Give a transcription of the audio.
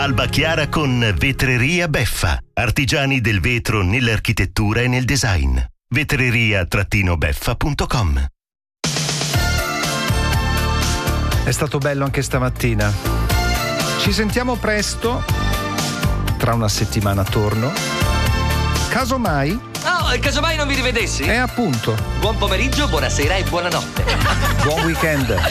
Alba chiara con Vetreria Beffa. Artigiani del vetro nell'architettura e nel design. vetreria-beffa.com. È stato bello anche stamattina. Ci sentiamo presto. Tra una settimana torno. Casomai. Oh, casomai non vi rivedessi? Appunto. Buon pomeriggio, buonasera e buonanotte. Buon weekend.